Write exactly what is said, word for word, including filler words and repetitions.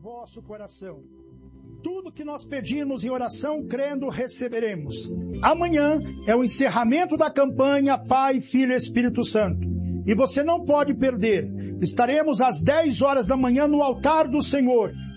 vosso coração. Tudo que nós pedimos em oração, crendo, receberemos. Amanhã é o encerramento da campanha Pai, Filho e Espírito Santo. E você não pode perder. Estaremos às dez horas da manhã no altar do Senhor,